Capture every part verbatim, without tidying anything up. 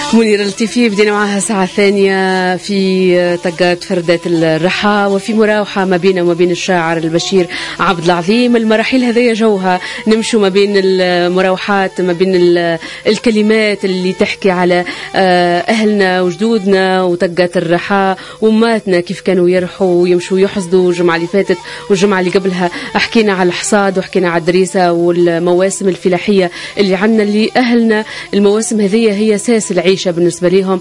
منيرة اللطيفي بدينا معها ساعة ثانية في طقات فردات الرحى وفي مراوحة ما بين وما بين الشاعر البشير عبد العظيم. المراحل هذية جوها نمشوا ما بين المراوحات، ما بين الكلمات اللي تحكي على أهلنا وجدودنا وطقات الرحى وماتنا كيف كانوا يرحوا ويمشوا يحصدوا. الجمعة اللي فاتت والجمعة اللي قبلها حكينا على الحصاد وحكينا على الدريسة والمواسم الفلاحية اللي عندنا، اللي أهلنا المواسم هذية هي أساس العيشة بالنسبة لهم،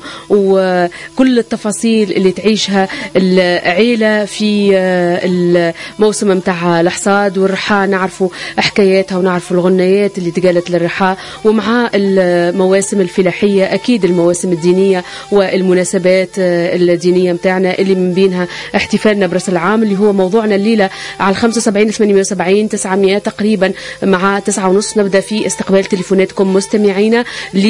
وكل التفاصيل اللي تعيشها العيلة في الموسم متاع الحصاد والرحى نعرفوا حكاياتها ونعرفوا الغنيات اللي تقالت للرحى، ومع المواسم الفلاحية أكيد المواسم الدينية والمناسبات الدينية متاعنا اللي من بينها احتفالنا برأس العام اللي هو موضوعنا الليلة على خمسة وسبعين ثمانمائة وسبعين تسعمائة تقريبا مع تسعة ونص نبدأ في استقبال تليفوناتكم مستمعينا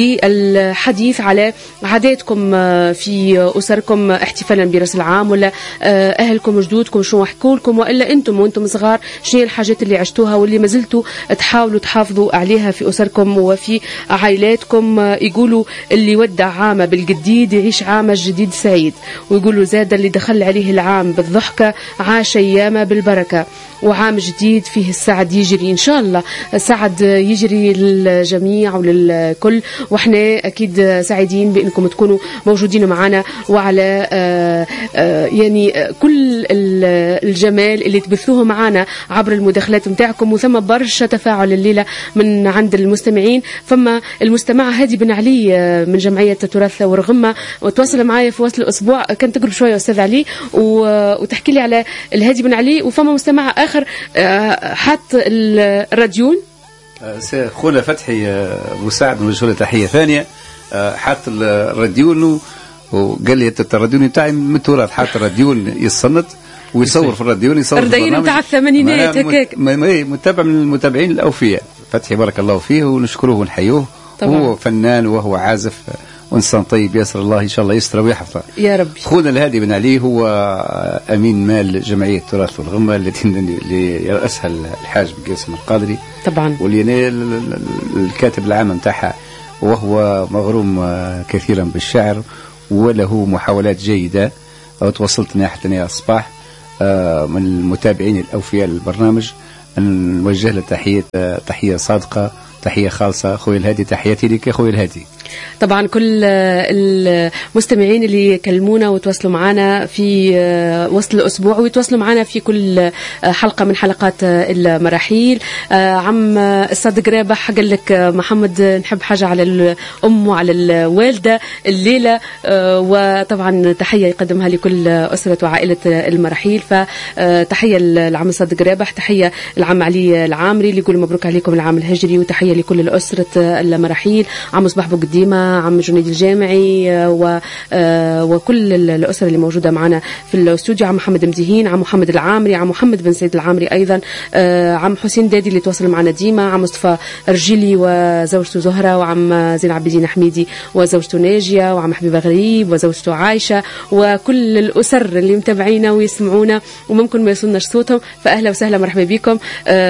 للحديث على عاداتكم في أسركم احتفالا برأس العام، ولا أهلكم وجدودكم شو حكوا لكم، وإلا أنتم وأنتم صغار شنو الحاجات اللي عشتوها واللي ما زلتوا تحاولوا تحافظوا عليها في أسركم وفي عائلاتكم. يقولوا اللي ودع عامه بالجديد يعيش عامه جديد سعيد، ويقولوا زاد اللي دخل عليه العام بالضحكة عاش أيامه بالبركة، وعام جديد فيه السعد يجري إن شاء الله. السعد يجري للجميع وللكل، وإحنا أكيد سعيدين بأنكم تكونوا موجودين معنا وعلى آآ آآ يعني كل الجمال اللي تبثوه معنا عبر المداخلات متاعكم. وثم برشا تفاعل الليلة من عند المستمعين. فما المستمعة هادي بن علي من جمعية تراث ورغمة وتواصل معايا في وسط الأسبوع، كانت تقرب شوية أستاذ علي وتحكي لي على الهادي بن علي. وفما مستمع آخر حط الراديون خونا فتحي مساعد من له تحية ثانية، حط الراديون وقال لي الراديون بتاعي من التراث، حط الراديون يصنت ويصور في الراديون، يصور في الراديون بتاع الثمانينات هكاك. متابع من المتابعين الأوفياء فتحي بارك الله فيه ونشكره ونحيوه. هو فنان وهو عازف وإنسان طيب ياسر، الله إن شاء الله يستر ويحفظه يا ربي. خونا الهادي بن علي هو أمين مال جمعية التراث والغمة التي اللي يرأسها الحاج قاسم القادري طبعا، واللي الكاتب العام نتاعها، وهو مغروم كثيرا بالشعر وله محاولات جيدة. وتوصلتني حتى أنا الصباح من المتابعين الأوفياء للبرنامج أن نوجه له تحية تحية صادقة، تحية خالصة. أخوي الهادي تحياتي لك يا أخوي الهادي. طبعا كل المستمعين اللي يكلمونا وتواصلوا معنا في وسط الأسبوع ويتواصلوا معنا في كل حلقة من حلقات المراحيل. عم الصادق رابح قال لك محمد نحب حاجة على الأم وعلى الوالدة الليلة، وطبعا تحية يقدمها لكل أسرة وعائلة المراحيل. فتحية العم الصادق رابح، تحية العم علي العامري اللي يقول مبروك عليكم العام الهجري، وتحية لكل الأسرة المراحيل، عم صباح بوقديمة، عم جنيد الجامعي، وكل الأسرة اللي موجودة معنا في الاستوديو، عم محمد مديهين، عم محمد العامري، عم محمد بن سيد العامري أيضا، عم حسين دادي اللي تواصل معنا ديما، عم مصطفى رجيلي وزوجته زهرة، وعم زين عبدين حميدي وزوجته ناجية، وعم حبيبة غريب وزوجته عايشة، وكل الأسر اللي متابعينا ويسمعونا وممكن ما يصلناش صوتهم. فأهلا وسهلا مرحبا بكم.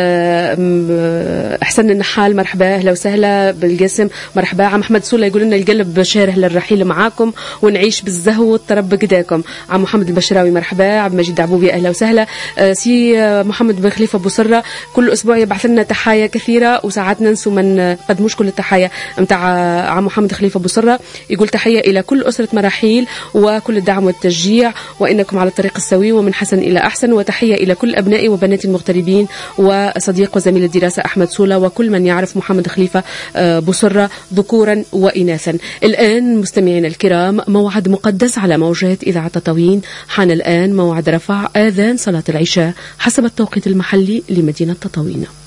أحسن النحال مرحبا، أهلا وسهلا بالقسم مرحبا. عم أحمد سولا يقول لنا القلب شاره للرحيل معاكم ونعيش بالزهو والطرب قداكم. عم محمد البشراوي مرحبا. عبد المجيد عبوبي أهلا وسهلا. سي محمد بن خليفة أبو سرة كل أسبوع يبعث لنا تحايا كثيرة وساعات ننسوا من قدموش كل التحايا متاع عم محمد خليفة أبو سرة. يقول تحية إلى كل أسرة مراحيل وكل الدعم والتشجيع وإنكم على الطريق السوي ومن حسن إلى أحسن، وتحية إلى كل أبنائي وبناتي المغتربين وصديق وزميل الدراسة أحمد سولا وكل من يعرف محمد خليفة أبو سرة ذكورا وإناثا. الآن مستمعينا الكرام موعد مقدس على موجات إذاعة تطاوين، حان الآن موعد رفع آذان صلاة العشاء حسب التوقيت المحلي لمدينة تطاوين.